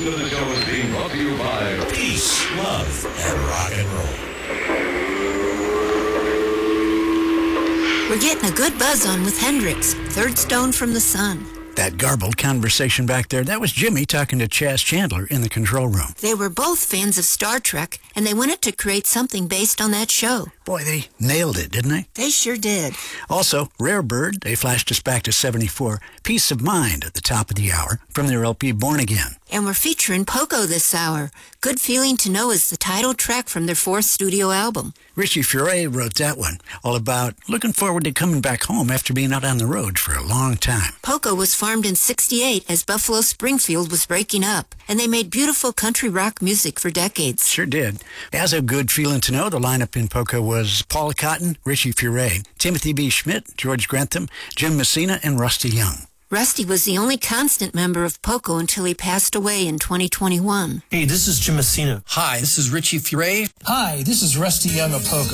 of the show is being brought to you by Peace, Love, and Rock and Roll. We're getting a good buzz on with Hendrix, Third Stone from the Sun. That garbled conversation back there, that was Jimmy talking to Chaz Chandler in the control room. They were both fans of Star Trek, and they wanted to create something based on that show. Boy, they nailed it, didn't they? They sure did. Also, Rare Bird, they flashed us back to 74. Peace of Mind at the top of the hour from their LP Born Again. And we're featuring Poco this hour. Good Feeling to Know is the title track from their fourth studio album. Richie Furay wrote that one, all about looking forward to coming back home after being out on the road for a long time. Poco was formed in '68 as Buffalo Springfield was breaking up, and they made beautiful country rock music for decades. Sure did. As a Good Feeling to Know, the lineup in Poco was Paul Cotton, Richie Furay, Timothy B. Schmidt, George Grantham, Jim Messina, and Rusty Young. Rusty was the only constant member of Poco until he passed away in 2021. Hey, this is Jim Messina. Hi, this is Richie Furay. Hi, this is Rusty Young of Poco.